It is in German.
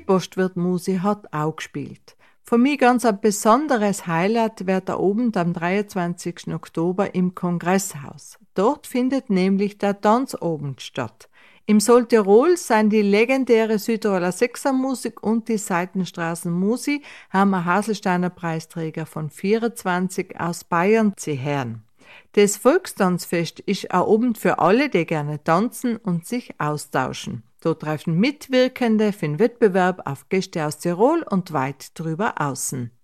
Postwirt-Musi hat auch gespielt. Für mich ganz ein besonderes Highlight wird der Abend am 23. Oktober im Kongresshaus. Dort findet nämlich der Tanzabend statt. Im Soltirol sind die legendäre Südtiroler Sechsermusik und die Seitenstraßenmusik haben einen Haselsteiner Preisträger von 24 aus Bayern zu hören. Das Volkstanzfest ist ein Abend für alle, die gerne tanzen und sich austauschen. Dort treffen Mitwirkende für den Wettbewerb auf Gäste aus Tirol und weit drüber außen.